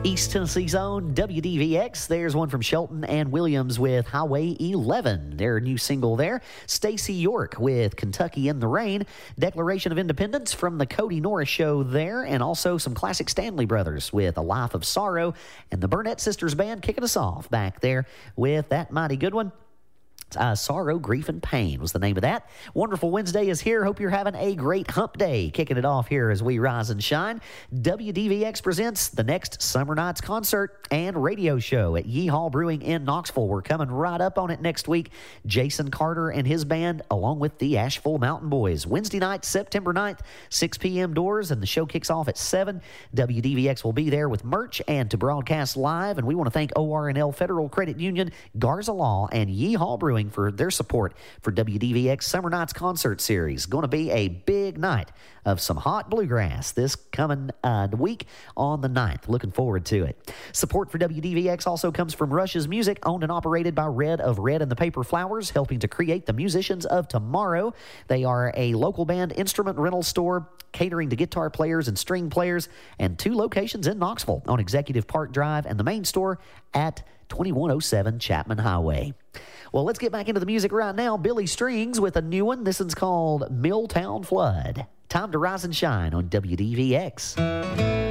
East Tennessee's own WDVX. There's one from Shelton and Williams with Highway 11. Their new single there. Stacy York with Kentucky in the Rain. Declaration of Independence from the Cody Norris Show there. And also some classic Stanley Brothers with A Life of Sorrow. And the Burnett Sisters Band kicking us off back there with that mighty good one. Sorrow, Grief, and Pain was the name of that. Wonderful Wednesday is here. Hope you're having a great hump day. Kicking it off here as we rise and shine. WDVX presents the next Summer Nights concert and radio show at Yeehaw Brewing in Knoxville. We're coming right up on it next week. Jason Carter and his band, along with the Asheville Mountain Boys. Wednesday night, September 9th, 6 p.m. doors, and the show kicks off at 7. WDVX will be there with merch and to broadcast live. And we want to thank ORNL Federal Credit Union, Garza Law, and Yeehaw Brewing for their support for WDVX Summer Nights Concert Series. Going to be a big night of some hot bluegrass this coming week on the 9th. Looking forward to it. Support for WDVX also comes from Rush's Music, owned and operated by Red of Red and the Paper Flowers, helping to create the musicians of tomorrow. They are a local band instrument rental store catering to guitar players and string players, and 2 locations in Knoxville on Executive Park Drive and the main store at 2107 Chapman Highway. Well, let's get back into the music right now. Billy Strings with a new one. This one's called Milltown Flood. Time to rise and shine on WDVX.